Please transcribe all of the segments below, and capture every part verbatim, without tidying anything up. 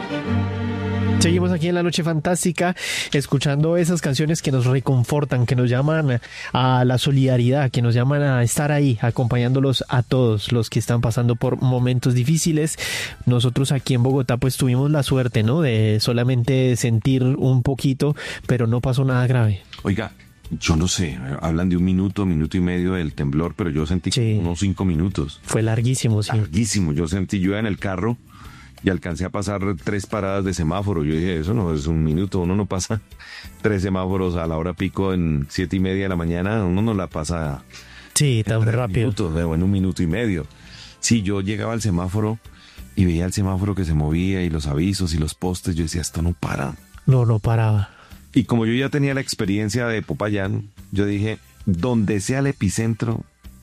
Seguimos aquí en La Noche Fantástica, escuchando esas canciones que nos reconfortan, que nos llaman a la solidaridad, que nos llaman a estar ahí, acompañándolos a todos los que están pasando por momentos difíciles. Nosotros aquí en Bogotá pues tuvimos la suerte, ¿no?, de solamente sentir un poquito, pero no pasó nada grave. Oiga, yo no sé, hablan de un minuto, minuto y medio del temblor, pero yo sentí Sí. unos cinco minutos. Fue larguísimo, sí. Larguísimo, yo sentí, yo iba en el carro y alcancé a pasar tres paradas de semáforo. Yo dije, eso no es un minuto, uno no pasa tres semáforos a la hora pico en siete y media de la mañana, uno no la pasa Sí, en tan tres rápido. minutos, en un minuto y medio. Sí, yo llegaba al semáforo y veía el semáforo que se movía y los avisos y los postes, yo decía, esto no para. No, no paraba. Y como yo ya tenía la experiencia de Popayán, yo dije, donde sea el epicentro,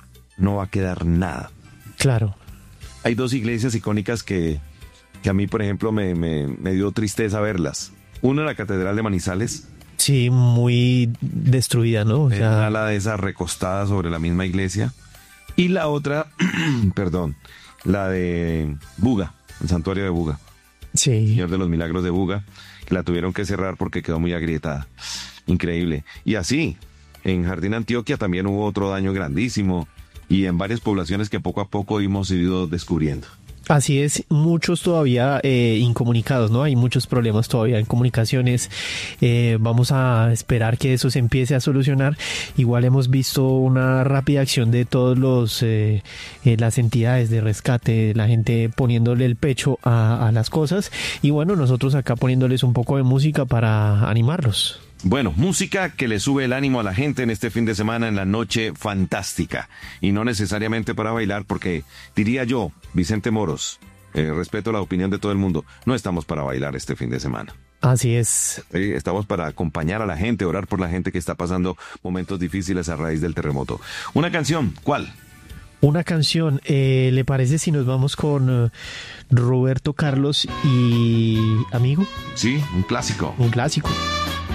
no va a quedar nada. Claro. Hay dos iglesias icónicas que, que a mí, por ejemplo, me, me, me dio tristeza verlas. Una, la Catedral de Manizales. Sí, muy destruida, ¿no? O Era sea, la de esa recostada sobre la misma iglesia. Y la otra, perdón, la de Buga, el santuario de Buga. sí. Señor de los Milagros de Buga, que la tuvieron que cerrar porque quedó muy agrietada. Increíble. Y así, en Jardín Antioquia también hubo otro daño grandísimo y en varias poblaciones que poco a poco hemos ido descubriendo. Así es, muchos todavía eh, incomunicados, ¿no? Hay muchos problemas todavía en comunicaciones. Eh, vamos a esperar que eso se empiece a solucionar. Igual hemos visto una rápida acción de todos los eh, eh, las entidades de rescate, la gente poniéndole el pecho a, a las cosas. Y bueno, nosotros acá poniéndoles un poco de música para animarlos. Bueno, música que le sube el ánimo a la gente en este fin de semana en La Noche Fantástica. Y no necesariamente para bailar, porque diría yo, Vicente Moros, eh, respeto la opinión de todo el mundo, no estamos para bailar este fin de semana. Así es. Eh, estamos para acompañar a la gente, orar por la gente que está pasando momentos difíciles a raíz del terremoto. Una canción, ¿cuál? Una canción, eh, ¿le parece si nos vamos con eh, Roberto Carlos y Amigo? Sí, un clásico. Un clásico.